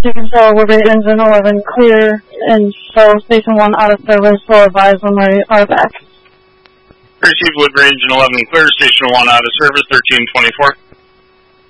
To control, Woodbury engine 11 clear, and show station 1 out of service, will advise when we are back. Received, Woodbury engine 11 clear, station 1 out of service, 1324.